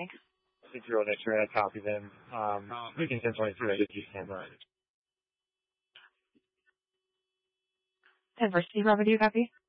Thanks. 6-year-old Nick, trying to copy them. Speaking 1023, you stand by. 10 for Steve, Robert, do you copy?